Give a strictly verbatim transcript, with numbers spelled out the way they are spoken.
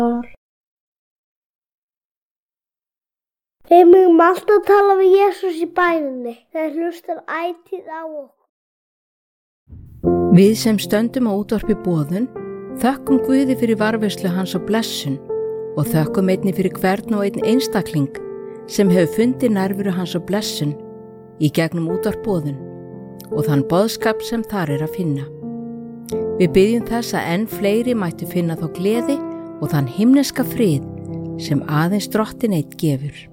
Við megum alltaf tala við Jesús í bæninni. Það hlustar ætíð á okkur. Við sem stöndum á útvarpi Boðun þökkum Guði fyrir varðveislu hans og blessun og þökkum einnig fyrir hvern og einn einstakling sem hefur fundið nærveru hans og blessun í gegnum útvarp Boðun og þann boðskap sem þar er að finna. Við byggjum þess að enn fleiri mættu finna þá gleði og þann himneska frið sem aðeins Drottinn einn gefur.